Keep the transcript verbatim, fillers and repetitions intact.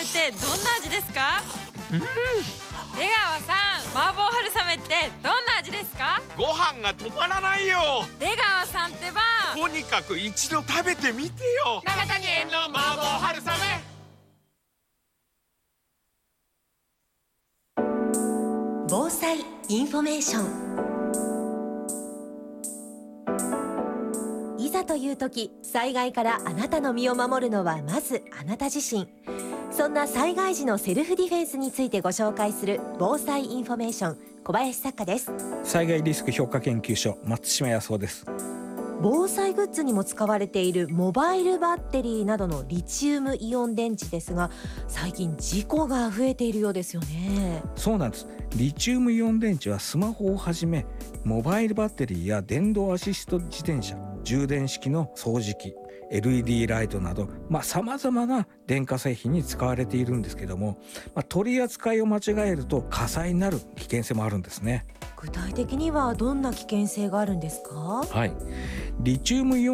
ってどんな味ですか？ うん、 出川さん、麻婆春雨ってどんな味ですか？ ご飯が止まらないよ。 出川さんってば、 とにかく一度食べてみてよ。 長谷園の麻婆春雨。 防災インフォメーション。いざという時、災害からあなたの身を守るのはまずあなた自身。そんな災害時のセルフディフェンスについてご紹介する防災インフォメーション、小林作家です。 災害リスク評価研究所、松島康夫です。 防災グッズにも使われているモバイルバッテリーなどのリチウムイオン電池ですが、最近事故が増えているようですよね。 そうなんです。リチウムイオン電池はスマホをはじめモバイルバッテリーや電動アシスト自転車、充電式の掃除機、エルイーディー ライトなどさまざ、まな電化製品に使われているんですけども、まあ、取り扱いを間違えると火災になる危険性もあるんですね。 具体的にはどんな危険性があるんですか？ はい、リチウムイオン